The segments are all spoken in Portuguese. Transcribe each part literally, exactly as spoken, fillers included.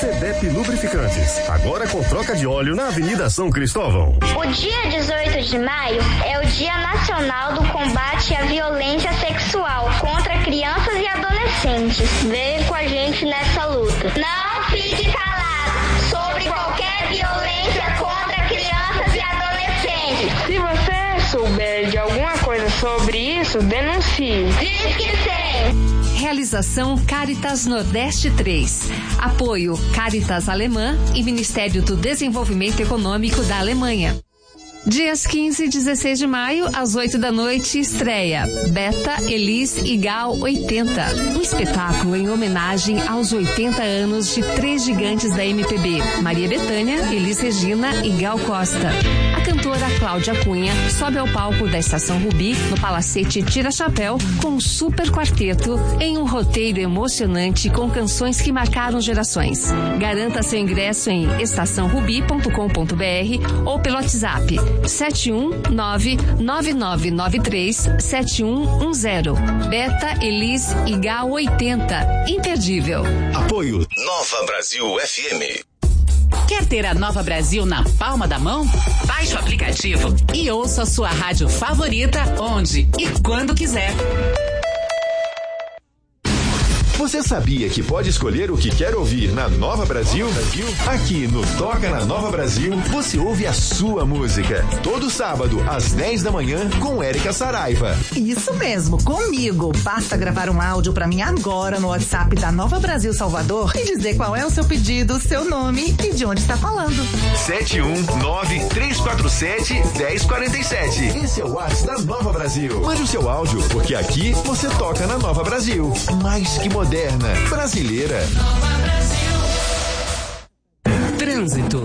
Cedep Lubrificantes, agora com troca de óleo na Avenida São Cristóvão. O dia dezoito de maio é o Dia Nacional do Combate à Violência Sexual contra Crianças e Adolescentes. Venha com a gente nessa luta. Não fique calado sobre qualquer violência contra crianças e adolescentes. Se você souber de alguma coisa sobre isso, denuncie. Diz que sim. Realização Caritas Nordeste três. Apoio Caritas Alemã e Ministério do Desenvolvimento Econômico da Alemanha. Dias quinze e dezesseis de maio, às oito da noite, estreia Beta, Elis e Gal oitenta. Um espetáculo em homenagem aos oitenta anos de três gigantes da M P B, Maria Bethânia, Elis Regina e Gal Costa. A cantora Cláudia Cunha sobe ao palco da Estação Rubi, no Palacete Tira Chapéu, com um super quarteto em um roteiro emocionante com canções que marcaram gerações. Garanta seu ingresso em estação rubi ponto com ponto br ou pelo WhatsApp sete um nove nove nove nove três sete um um zero. Beta, Elis e Gal oitenta. Imperdível. Apoio Nova Brasil F M. Quer ter a Nova Brasil na palma da mão? Baixe o aplicativo e ouça a sua rádio favorita onde e quando quiser. Você sabia que pode escolher o que quer ouvir na Nova Brasil? Aqui no Toca na Nova Brasil, você ouve a sua música. Todo sábado, às dez da manhã, com Érica Saraiva. Isso mesmo, comigo. Basta gravar um áudio pra mim agora no WhatsApp da Nova Brasil Salvador e dizer qual é o seu pedido, seu nome e de onde está falando. sete um nove três quatro sete um zero quatro sete. Esse é o WhatsApp da Nova Brasil. Mande o seu áudio, porque aqui você toca na Nova Brasil. Mais que moderna, brasileira. Nova Brasil. Trânsito.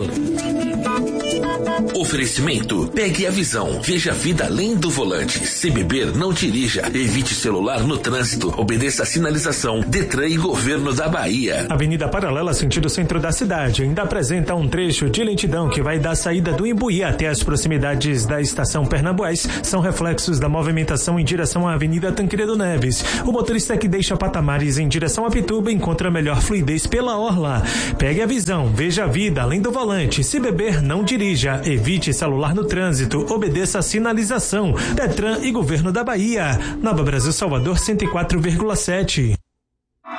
Oferecimento: pegue a visão, veja a vida além do volante. Se beber, não dirija. Evite celular no trânsito. Obedeça a sinalização. Detran e Governo da Bahia. Avenida Paralela, sentido centro da cidade, ainda apresenta um trecho de lentidão que vai da saída do Imbuí até as proximidades da estação Pernambués. São reflexos da movimentação em direção à Avenida Tancredo Neves. O motorista que deixa Patamares em direção a Pituba encontra melhor fluidez pela orla. Pegue a visão, veja a vida além do volante. Se beber, não dirija. Evite celular no trânsito. Obedeça a sinalização. Detran e Governo da Bahia. Nova Brasil Salvador cento e quatro vírgula sete.